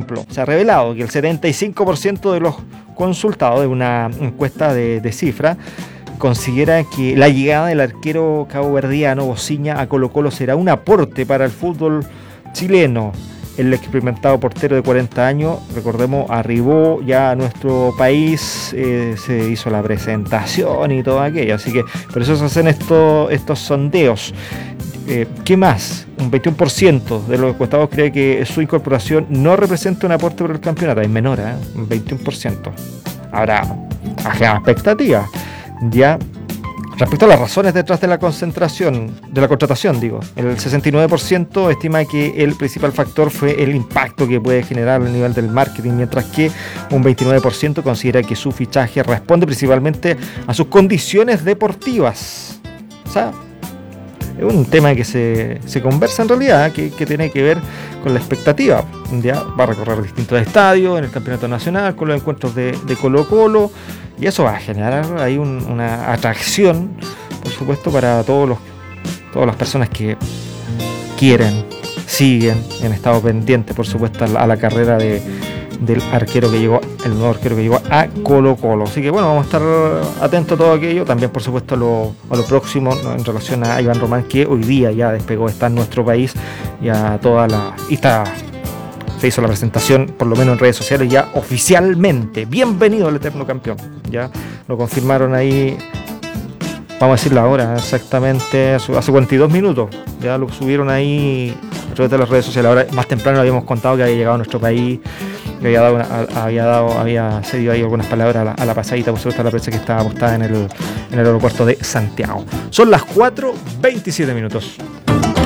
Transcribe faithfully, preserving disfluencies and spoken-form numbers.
ejemplo, se ha revelado que el setenta y cinco por ciento de los consultados de una encuesta de, de Cifra considera que la llegada del arquero caboverdiano Bociña a Colo-Colo será un aporte para el fútbol chileno. El experimentado portero de cuarenta años, recordemos, arribó ya a nuestro país, eh, se hizo la presentación y todo aquello, así que por eso se hacen estos, estos sondeos. Eh, ¿Qué más? Un veintiuno por ciento de los encuestados cree que su incorporación no representa un aporte para el campeonato, es menor, ¿eh? Un veintiuno por ciento. Habrá expectativas. Ya. Respecto a las razones detrás de la concentración, de la contratación, digo, el sesenta y nueve por ciento estima que el principal factor fue el impacto que puede generar a nivel del marketing, mientras que un veintinueve por ciento considera que su fichaje responde principalmente a sus condiciones deportivas. O sea, es un tema que se, se conversa en realidad, que, que tiene que ver con la expectativa. Ya va a recorrer distintos estadios en el campeonato nacional, con los encuentros de, de Colo-Colo, y eso va a generar ahí un, una atracción, por supuesto, para todos los todas las personas que quieren, siguen, han estado pendientes, por supuesto, a la, a la carrera de, del arquero que llegó, el nuevo arquero que llegó a Colo-Colo. Así que bueno, vamos a estar atentos a todo aquello, también por supuesto a lo, a lo próximo, ¿no?, en relación a Iván Román, que hoy día ya despegó, está en nuestro país, ya toda la... y está... se hizo la presentación, por lo menos en redes sociales, ya oficialmente. Bienvenido al eterno campeón. Ya lo confirmaron ahí, vamos a decirlo ahora, exactamente hace cuarenta y dos minutos. Ya lo subieron ahí a través de las redes sociales. Ahora, más temprano habíamos contado que había llegado a nuestro país, que había dado, una, había dado, había cedido ahí algunas palabras a la, a la pasadita, por supuesto, a la prensa que estaba apostada en el, en el aeropuerto de Santiago. Son las cuatro veintisiete minutos.